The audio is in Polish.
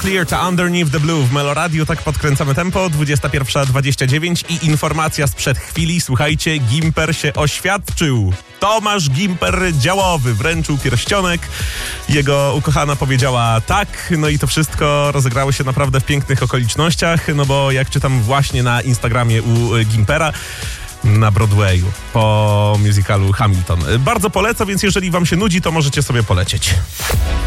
Clear to Underneath the Blue w Meloradiu. Tak podkręcamy tempo. 21:29 i informacja sprzed chwili. Słuchajcie, Gimper się oświadczył. Tomasz Gimper działowy wręczył pierścionek. Jego ukochana powiedziała tak. No i to wszystko rozegrało się naprawdę w pięknych okolicznościach. No bo jak czytam właśnie na Instagramie u Gimpera, na Broadwayu po musicalu Hamilton. Bardzo polecam, więc jeżeli wam się nudzi, to możecie sobie polecieć.